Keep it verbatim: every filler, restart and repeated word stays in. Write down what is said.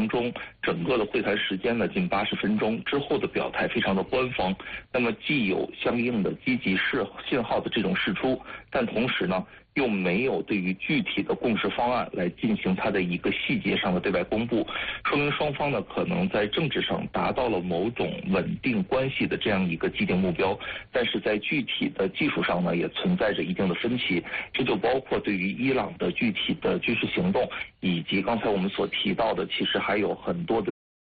当中，整个的会谈时间呢近八十分钟，之后的表态非常的官方，那么既有相应的积极示信号的这种释出，但同时呢又没有对于具体的共识方案来进行它的一个细节上的对外公布，说明双方呢可能在政治上达到了某种稳定关系的这样一个既定目标，但是在具体的技术上呢也存在着一定的分歧，这就包括对于伊朗的具体的军事行动，以及刚才我们所提到的其实还有很多的